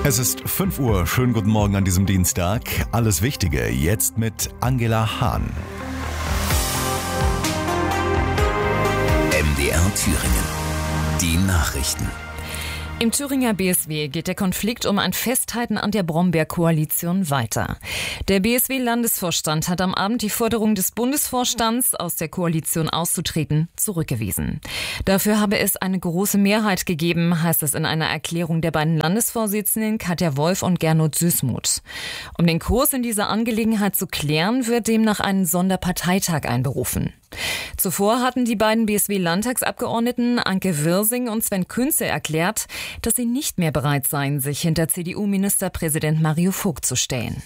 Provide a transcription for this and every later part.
Es ist 5 Uhr. Schönen guten Morgen an diesem Dienstag. Alles Wichtige jetzt mit Angela Hahn. MDR Thüringen. Die Nachrichten. Im Thüringer BSW geht der Konflikt um ein Festhalten an der Brombeer-Koalition weiter. Der BSW-Landesvorstand hat am Abend die Forderung des Bundesvorstands, aus der Koalition auszutreten, zurückgewiesen. Dafür habe es eine große Mehrheit gegeben, heißt es in einer Erklärung der beiden Landesvorsitzenden Katja Wolf und Gernot Süßmuth. Um den Kurs in dieser Angelegenheit zu klären, wird demnach ein Sonderparteitag einberufen. Zuvor hatten die beiden BSW-Landtagsabgeordneten Anke Wirsing und Sven Künze erklärt, dass sie nicht mehr bereit seien, sich hinter CDU-Ministerpräsident Mario Vogt zu stellen.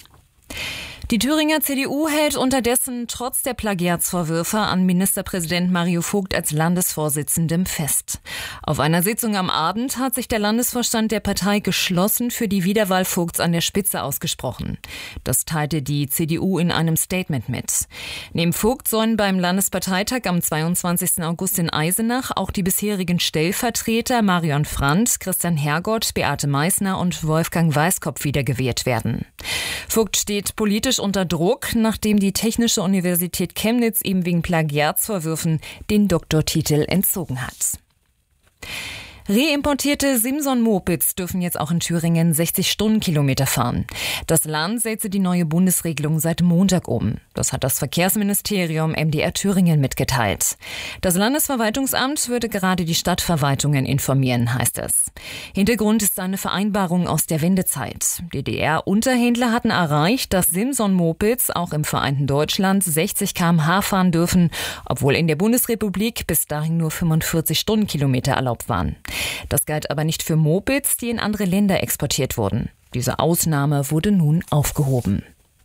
Die Thüringer CDU hält unterdessen trotz der Plagiatsvorwürfe an Ministerpräsident Mario Vogt als Landesvorsitzendem fest. Auf einer Sitzung am Abend hat sich der Landesvorstand der Partei geschlossen für die Wiederwahl Vogts an der Spitze ausgesprochen. Das teilte die CDU in einem Statement mit. Neben Vogt sollen beim Landesparteitag am 22. August in Eisenach auch die bisherigen Stellvertreter Marion Frandt, Christian Hergott, Beate Meissner und Wolfgang Weißkopf wiedergewählt werden. Vogt steht politisch unter Druck, nachdem die Technische Universität Chemnitz ihm wegen Plagiatsvorwürfen den Doktortitel entzogen hat. Reimportierte Simson-Mopeds dürfen jetzt auch in Thüringen 60 Stundenkilometer fahren. Das Land setze die neue Bundesregelung seit Montag um. Das hat das Verkehrsministerium MDR Thüringen mitgeteilt. Das Landesverwaltungsamt würde gerade die Stadtverwaltungen informieren, heißt es. Hintergrund ist eine Vereinbarung aus der Wendezeit. DDR-Unterhändler hatten erreicht, dass Simson-Mopeds auch im vereinten Deutschland 60 km/h fahren dürfen, obwohl in der Bundesrepublik bis dahin nur 45 Stundenkilometer erlaubt waren. Das galt aber nicht für Mopeds, die in andere Länder exportiert wurden. Diese Ausnahme wurde nun aufgehoben.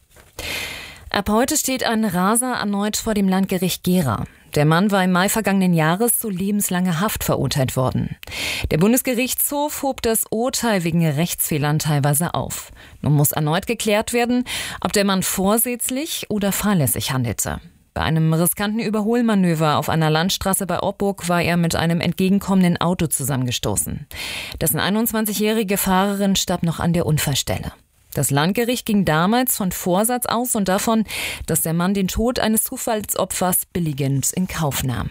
Ab heute steht ein Raser erneut vor dem Landgericht Gera. Der Mann war im Mai vergangenen Jahres zu lebenslanger Haft verurteilt worden. Der Bundesgerichtshof hob das Urteil wegen Rechtsfehlern teilweise auf. Nun muss erneut geklärt werden, ob der Mann vorsätzlich oder fahrlässig handelte. Bei einem riskanten Überholmanöver auf einer Landstraße bei Oppburg war er mit einem entgegenkommenden Auto zusammengestoßen. Dessen 21-jährige Fahrerin starb noch an der Unfallstelle. Das Landgericht ging damals von Vorsatz aus und davon, dass der Mann den Tod eines Zufallsopfers billigend in Kauf nahm.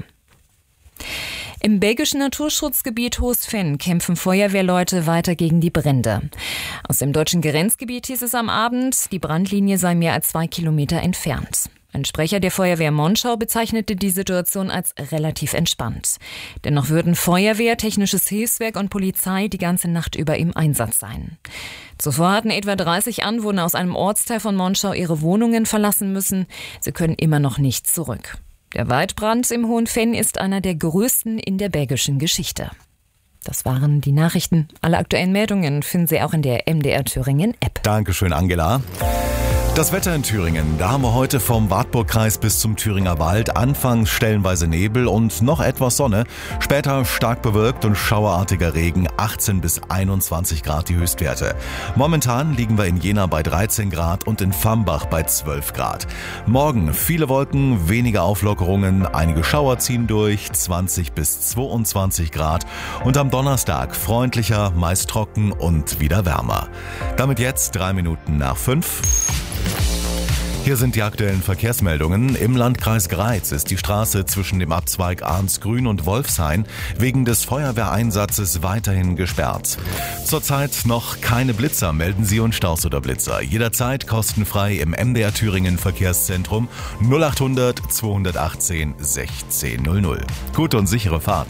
Im belgischen Naturschutzgebiet Hoosveen kämpfen Feuerwehrleute weiter gegen die Brände. Aus dem deutschen Grenzgebiet hieß es am Abend, die Brandlinie sei mehr als 2 Kilometer entfernt. Ein Sprecher der Feuerwehr Monschau bezeichnete die Situation als relativ entspannt. Dennoch würden Feuerwehr, Technisches Hilfswerk und Polizei die ganze Nacht über im Einsatz sein. Zuvor hatten etwa 30 Anwohner aus einem Ortsteil von Monschau ihre Wohnungen verlassen müssen. Sie können immer noch nicht zurück. Der Waldbrand im Hohenfenn ist einer der größten in der belgischen Geschichte. Das waren die Nachrichten. Alle aktuellen Meldungen finden Sie auch in der MDR Thüringen App. Dankeschön, Angela. Das Wetter in Thüringen, da haben wir heute vom Wartburgkreis bis zum Thüringer Wald anfangs stellenweise Nebel und noch etwas Sonne, später stark bewölkt und schauerartiger Regen, 18 bis 21 Grad die Höchstwerte. Momentan liegen wir in Jena bei 13 Grad und in Vambach bei 12 Grad. Morgen viele Wolken, wenige Auflockerungen, einige Schauer ziehen durch, 20 bis 22 Grad und am Donnerstag freundlicher, meist trocken und wieder wärmer. Damit jetzt 3 Minuten nach 5. Hier sind die aktuellen Verkehrsmeldungen. Im Landkreis Greiz ist die Straße zwischen dem Abzweig Arnsgrün und Wolfshain wegen des Feuerwehreinsatzes weiterhin gesperrt. Zurzeit noch keine Blitzer, melden Sie uns Staus oder Blitzer. Jederzeit kostenfrei im MDR Thüringen Verkehrszentrum 0800 218 1600. Gute und sichere Fahrt.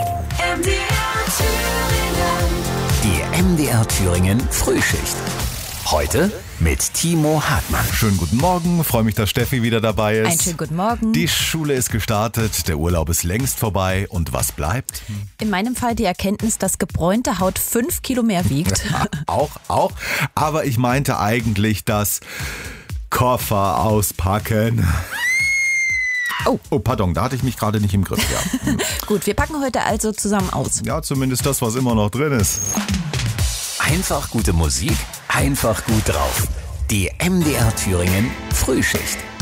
Die MDR Thüringen Frühschicht. Heute mit Timo Hartmann. Schönen guten Morgen, freue mich, dass Steffi wieder dabei ist. Einen schönen guten Morgen. Die Schule ist gestartet, der Urlaub ist längst vorbei und was bleibt? In meinem Fall die Erkenntnis, dass gebräunte Haut 5 Kilo mehr wiegt. Auch. Aber ich meinte eigentlich das Koffer auspacken. Oh, pardon, da hatte ich mich gerade nicht im Griff. Ja. Gut, wir packen heute also zusammen aus. Ja, zumindest das, was immer noch drin ist. Einfach gute Musik, einfach gut drauf. Die MDR Thüringen Frühschicht.